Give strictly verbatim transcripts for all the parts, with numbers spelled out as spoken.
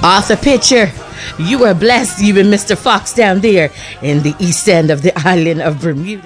Arthur Pitcher, you are blessed. You and Mister Fox down there in the east end of the island of Bermuda.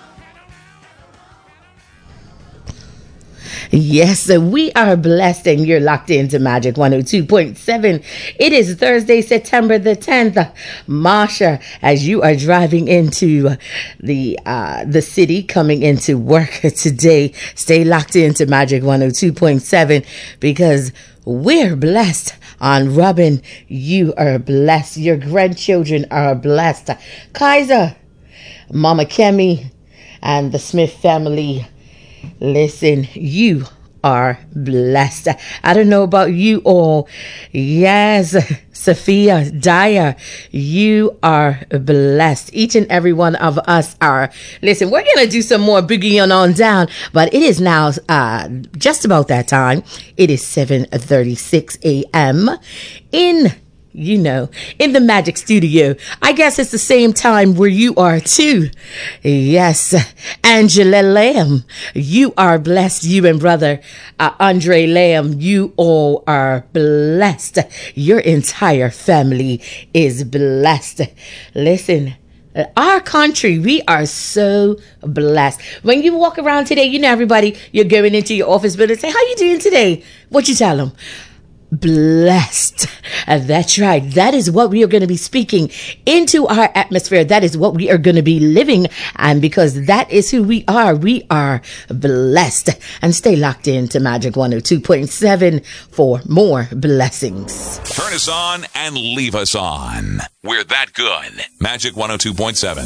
Yes, we are blessed, and you're locked into Magic one oh two point seven. It is Thursday, September the tenth. Marsha, as you are driving into the uh, the city, coming into work today, stay locked into Magic one oh two point seven because we're blessed. On Robin, you are blessed. Your grandchildren are blessed. Kaiser, Mama Kemi, and the Smith family, listen, you are blessed. I don't know about you all. Yes, Sophia Dyer, you are blessed. Each and every one of us are. Listen, we're going to do some more boogie on, on down, but it is now uh, just about that time. It is seven thirty-six a.m. in You know, in the Magic Studio. I guess it's the same time where you are too. Yes, Angela Lamb, you are blessed. You and brother uh, Andre Lamb, you all are blessed. Your entire family is blessed. Listen, our country, we are so blessed. When you walk around today, you know, everybody, you're going into your office building and say, how you doing today? What you tell them? Blessed. And that's right. That is what we are going to be speaking into our atmosphere. That is what we are going to be living. And because that is who we are, we are blessed. And stay locked in to Magic one oh two point seven for more blessings. Turn us on and leave us on. We're that good. Magic one oh two point seven.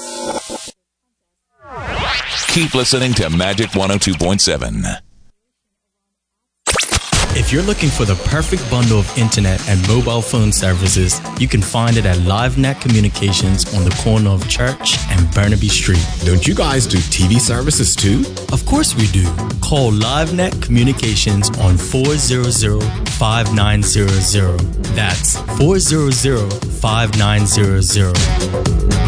Keep listening to Magic one oh two point seven. If you're looking for the perfect bundle of internet and mobile phone services, you can find it at LiveNet Communications on the corner of Church and Burnaby Street. Don't you guys do T V services too? Of course we do. Call LiveNet Communications on four hundred, five nine hundred. That's four hundred, five nine hundred.